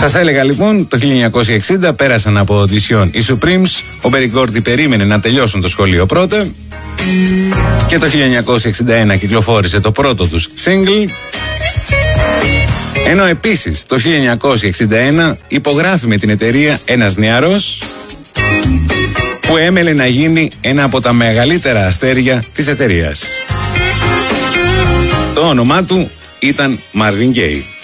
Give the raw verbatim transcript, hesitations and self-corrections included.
Σας έλεγα λοιπόν, το χίλια εννιακόσια εξήντα πέρασαν από οντισιόν οι Supremes. Ο Μπέρι Γκόρντι περίμενε να τελειώσουν το σχολείο πρώτα. Και το χίλια εννιακόσια εξήντα ένα κυκλοφόρησε το πρώτο τους single. Ενώ επίσης το χίλια εννιακόσια εξήντα ένα υπογράφει με την εταιρεία ένας νεαρός που έμελε να γίνει ένα από τα μεγαλύτερα αστέρια της εταιρείας. Το όνομά του ήταν Marvin Gaye.